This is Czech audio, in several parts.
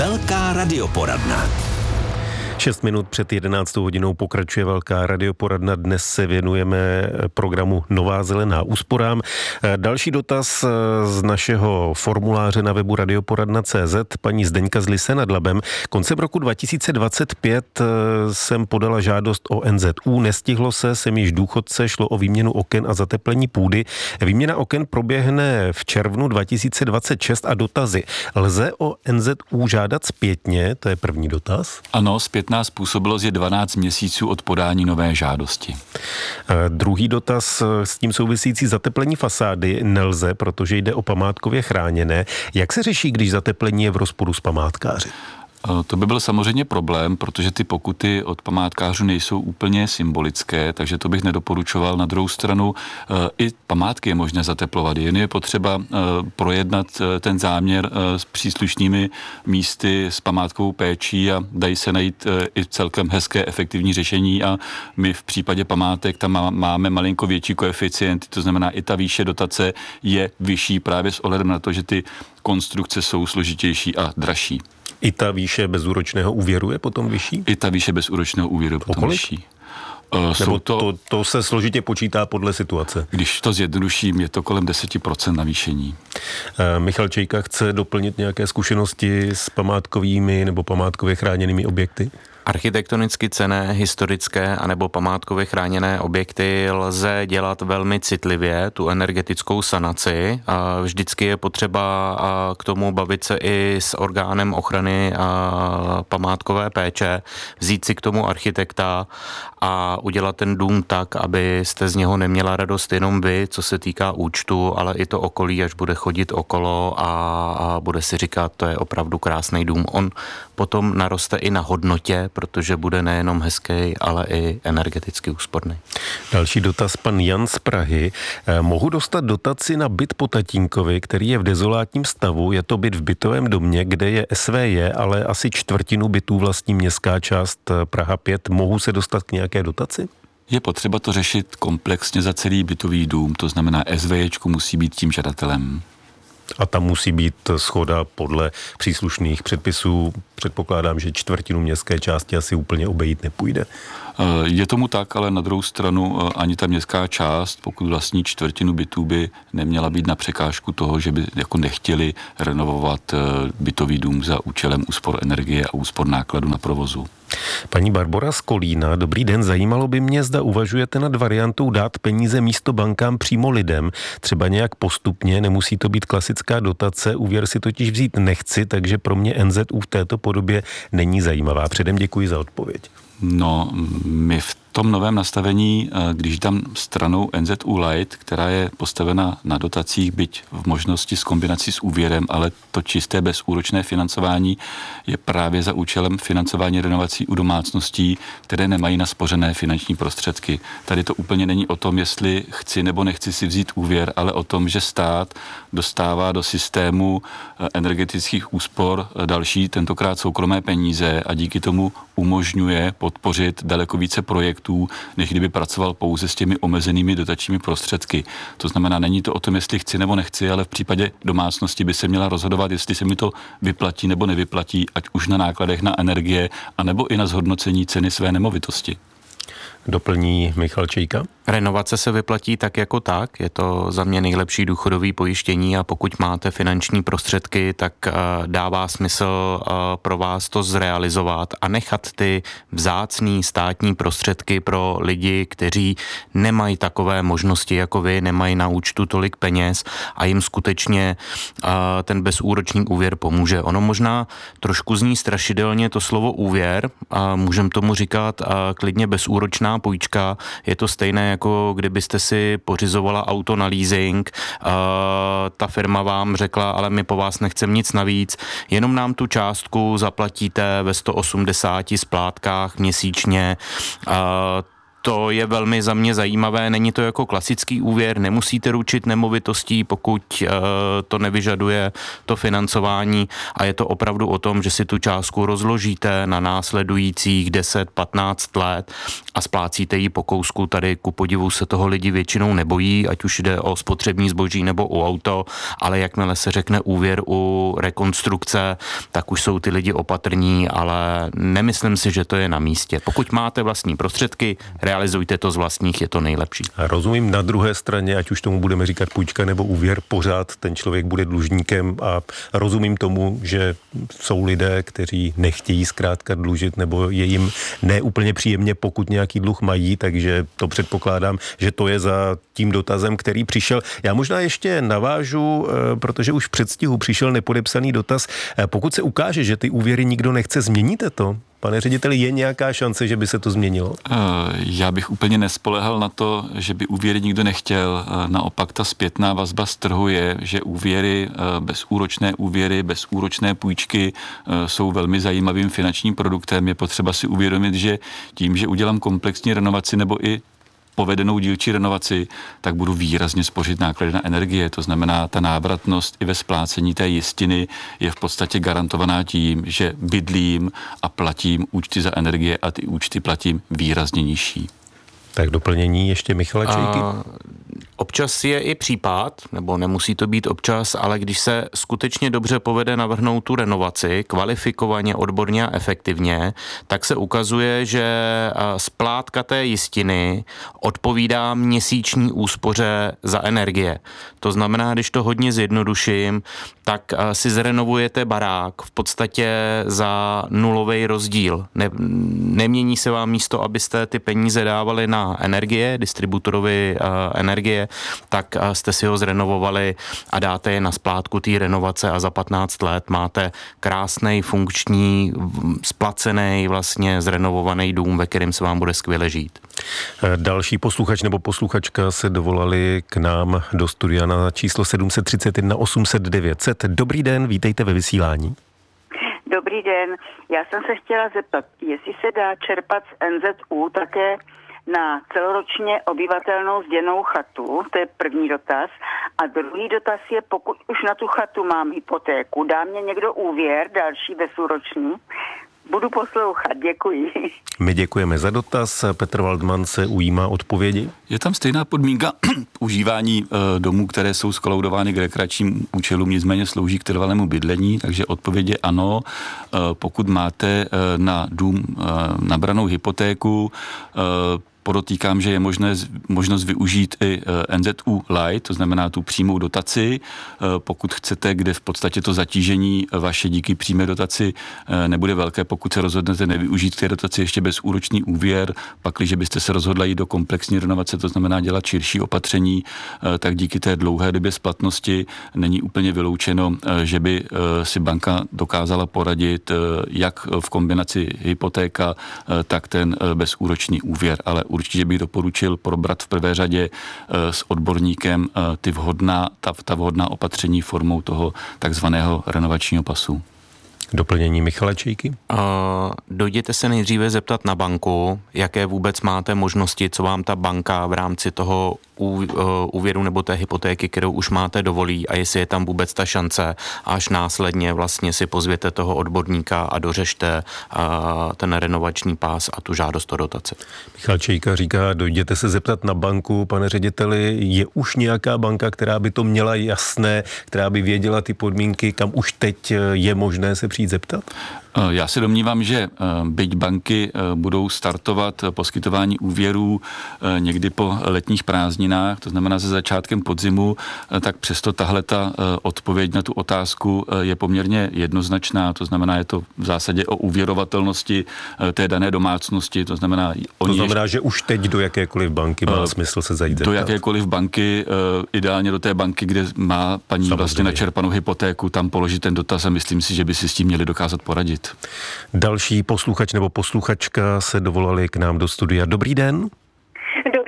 Velká radioporadna. 6 minut před 11. hodinou pokračuje Velká radioporadna. Dnes se věnujeme programu Nová zelená úsporám. Další dotaz z našeho formuláře na webu radioporadna.cz. Paní Zdeňka z Lysé nad Labem. Koncem roku 2025 jsem podala žádost o NZÚ. Nestihlo se, jsem již důchodce, šlo o výměnu oken a zateplení půdy. Výměna oken proběhne v červnu 2026 a dotazy. Lze o NZÚ žádat zpětně? To je první dotaz. Ano, zpětná způsobilost je 12 měsíců od podání nové žádosti. Druhý dotaz s tím souvisící: zateplení fasády nelze, protože jde o památkově chráněné. Jak se řeší, když zateplení je v rozporu s památkáři? To by byl samozřejmě problém, protože ty pokuty od památkářů nejsou úplně symbolické, takže to bych nedoporučoval. Na druhou stranu i památky je možné zateplovat, jen je potřeba projednat ten záměr s příslušnými místy, s památkovou péčí a dají se najít i celkem hezké efektivní řešení a my v případě památek tam máme malinko větší koeficient, to znamená i ta výše dotace je vyšší právě s ohledem na to, že ty konstrukce jsou složitější a dražší. I ta výše bezúročného úvěru je potom vyšší? I ta výše bezúročného úvěru je potom vyšší. Nebo to se složitě počítá podle situace? Když to zjednoduším, je to kolem 10% navýšení. Michal Čejka chce doplnit nějaké zkušenosti s památkovými nebo památkově chráněnými objekty? Architektonicky cenné, historické anebo památkově chráněné objekty lze dělat velmi citlivě, tu energetickou sanaci. Vždycky je potřeba k tomu bavit se i s orgánem ochrany památkové péče, vzít si k tomu architekta a udělat ten dům tak, abyste z něho neměla radost jenom vy, co se týká účtu, ale i to okolí, až bude chodit okolo a bude si říkat, to je opravdu krásný dům. On potom naroste i na hodnotě, protože bude nejenom hezký, ale i energeticky úsporný. Další dotaz, pan Jan z Prahy. Mohu dostat dotaci na byt po tatínkovi, který je v dezolátním stavu? Je to byt v bytovém domě, kde je SVJ, ale asi čtvrtinu bytů vlastní městská část Praha 5. Mohu se dostat k nějaké dotaci? Je potřeba to řešit komplexně za celý bytový dům, to znamená SVJčku musí být tím žadatelem. A tam musí být shoda podle příslušných předpisů. Předpokládám, že čtvrtinu městské části asi úplně obejít nepůjde. Je tomu tak, ale na druhou stranu ani ta městská část, pokud vlastní čtvrtinu bytů, by neměla být na překážku toho, že by jako nechtěli renovovat bytový dům za účelem úspor energie a úspor nákladu na provozu. Paní Barbora z Kolína, dobrý den, zajímalo by mě, zda uvažujete nad variantou dát peníze místo bankám přímo lidem, třeba nějak postupně, nemusí to být klasická dotace, úvěr si totiž vzít nechci, takže pro mě NZÚ v této podobě není zajímavá. Předem děkuji za odpověď. No, my v tom novém nastavení, když dám stranou NZÚ Light, která je postavena na dotacích, byť v možnosti s kombinací s úvěrem, ale to čisté bezúročné financování je právě za účelem financování renovací u domácností, které nemají naspořené finanční prostředky. Tady to úplně není o tom, jestli chci nebo nechci si vzít úvěr, ale o tom, že stát dostává do systému energetických úspor další, tentokrát soukromé peníze a díky tomu umožňuje podpořit daleko více projektů, než kdyby pracoval pouze s těmi omezenými dotačními prostředky. To znamená, není to o tom, jestli chci nebo nechci, ale v případě domácnosti by se měla rozhodovat, jestli se mi to vyplatí nebo nevyplatí, ať už na nákladech na energie, anebo i na zhodnocení ceny své nemovitosti. Doplní Michal Čejka. Renovace se vyplatí tak jako tak, je to za mě nejlepší důchodový pojištění a pokud máte finanční prostředky, tak dává smysl pro vás to zrealizovat a nechat ty vzácný státní prostředky pro lidi, kteří nemají takové možnosti jako vy, nemají na účtu tolik peněz a jim skutečně ten bezúročný úvěr pomůže. Ono možná trošku zní strašidelně to slovo úvěr a můžeme tomu říkat klidně bezúročná půjčka, je to stejné jako kdybyste si pořizovala auto na leasing, ta firma vám řekla, ale my po vás nechceme nic navíc, jenom nám tu částku zaplatíte ve 180 splátkách měsíčně, To je velmi za mě zajímavé, není to jako klasický úvěr, nemusíte ručit nemovitostí, pokud to nevyžaduje to financování a je to opravdu o tom, že si tu částku rozložíte na následujících 10-15 let a splácíte ji po kousku. Tady ku podivu se toho lidi většinou nebojí, ať už jde o spotřební zboží nebo o auto, ale jakmile se řekne úvěr u rekonstrukce, tak už jsou ty lidi opatrní, ale nemyslím si, že to je na místě. Pokud máte vlastní prostředky, realizujte to z vlastních, je to nejlepší. A rozumím, na druhé straně, ať už tomu budeme říkat půjčka nebo úvěr, pořád ten člověk bude dlužníkem a rozumím tomu, že jsou lidé, kteří nechtějí zkrátka dlužit nebo je jim neúplně příjemně, pokud nějaký dluh mají, takže to předpokládám, že to je za tím dotazem, který přišel. Já možná ještě navážu, protože už v předstihu přišel nepodepsaný dotaz. Pokud se ukáže, že ty úvěry nikdo nechce, změníte to? Pane řediteli, je nějaká šance, že by se to změnilo? Já bych úplně nespoléhal na to, že by úvěry nikdo nechtěl. Naopak ta zpětná vazba z trhu je, že úvěry, bezúročné půjčky jsou velmi zajímavým finančním produktem. Je potřeba si uvědomit, že tím, že udělám komplexní renovaci nebo i povedenou dílčí renovaci, tak budu výrazně spořit náklady na energie. To znamená, ta návratnost i ve splácení té jistiny je v podstatě garantovaná tím, že bydlím a platím účty za energie a ty účty platím výrazně nižší. Tak doplnění ještě Michala Čejky. Občas je i případ, nebo nemusí to být občas, ale když se skutečně dobře povede navrhnout tu renovaci, kvalifikovaně, odborně a efektivně, tak se ukazuje, že splátka té jistiny odpovídá měsíční úspoře za energie. To znamená, když to hodně zjednoduším, tak si zrenovujete barák v podstatě za nulový rozdíl. Nemění se vám místo, abyste ty peníze dávali na energie, distributorovi energie, tak jste si ho zrenovovali a dáte je na splátku té renovace a za 15 let máte krásnej, funkční, splacený, vlastně zrenovovaný dům, ve kterém se vám bude skvěle žít. Další posluchač nebo posluchačka se dovolali k nám do studia na číslo 731 800 900. Dobrý den, vítejte ve vysílání. Dobrý den, já jsem se chtěla zeptat, jestli se dá čerpat z NZÚ také na celoročně obyvatelnou zděnou chatu, to je první dotaz. A druhý dotaz je, pokud už na tu chatu mám hypotéku, dá mě někdo úvěr, další bezúročný? Budu poslouchat, děkuji. My děkujeme za dotaz. Petr Waldman se ujímá odpovědi. Je tam stejná podmínka užívání domů, které jsou skolaudovány k rekreačním účelům, nicméně slouží k trvalému bydlení, takže odpověď je ano. Pokud máte na dům nabranou hypotéku, podotýkám, že je možnost využít i NZÚ Light, to znamená tu přímou dotaci, pokud chcete, kde v podstatě to zatížení vaše díky přímé dotaci nebude velké, pokud se rozhodnete nevyužít té dotaci ještě bezúročný úvěr, pakliže byste se rozhodla jít do komplexní renovace, to znamená dělat širší opatření, tak díky té dlouhé době splatnosti není úplně vyloučeno, že by si banka dokázala poradit jak v kombinaci hypotéka, tak ten bezúročný úvěr, ale určitě bych doporučil probrat v prvé řadě s odborníkem ta vhodná opatření formou toho takzvaného renovačního pasu. Doplnění Michala Čejky. Dojděte se nejdříve zeptat na banku, jaké vůbec máte možnosti, co vám ta banka v rámci toho úvěru nebo té hypotéky, kterou už máte, dovolí a jestli je tam vůbec ta šance, až následně vlastně si pozvěte toho odborníka a dořešte ten renovační pás a tu žádost o dotaci. Michal Čejka říká, dojděte se zeptat na banku, pane řediteli, je už nějaká banka, která by to měla jasné, která by věděla ty podmínky, kam už teď je možné se přijít zeptat? Já se domnívám, že byť banky budou startovat poskytování úvěrů někdy po letních prázdninách, to znamená se začátkem podzimu, tak přesto tahleta odpověď na tu otázku je poměrně jednoznačná, to znamená, je to v zásadě o úvěrovatelnosti té dané domácnosti, to znamená... že už teď do jakékoliv banky má smysl se zajít zeptat. Do jakékoliv banky, ideálně do té banky, kde má paní vlastně načerpanou hypotéku, tam položit ten dotaz a myslím si, že by si s tím měli dokázat poradit. Další posluchač nebo posluchačka se dovolali k nám do studia. Dobrý den. Dobrý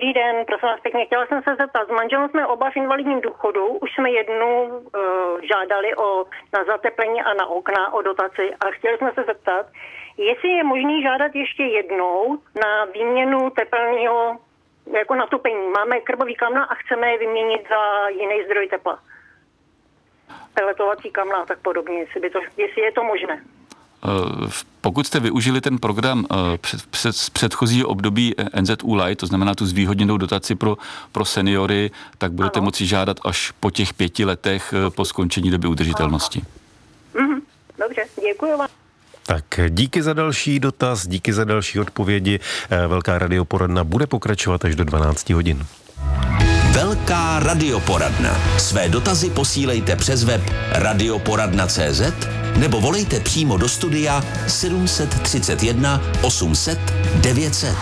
Dobrý den, prosím vás pěkně. Chtěla jsem se zeptat, s manželem jsme oba v invalidním důchodu, už jsme jednou žádali na zateplení a na okna o dotaci a chtěli jsme se zeptat, jestli je možný žádat ještě jednou na výměnu tepelného jako na topení. Máme krbový kamna a chceme je vyměnit za jiný zdroj tepla. Peletovací kamna a tak podobně, jestli je to možné. Pokud jste využili ten program z předchozího období NZÚ Light, to znamená tu zvýhodněnou dotaci pro seniory, tak budete moci žádat až po těch 5 letech po skončení doby udržitelnosti. Dobře, děkuji vám. Tak díky za další dotaz, díky za další odpovědi. Velká radioporadna bude pokračovat až do 12 hodin. Velká radioporadna. Své dotazy posílejte přes web radioporadna.cz nebo volejte přímo do studia 731 800 900.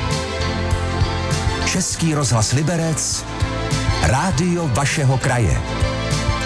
Český rozhlas Liberec, rádio vašeho kraje.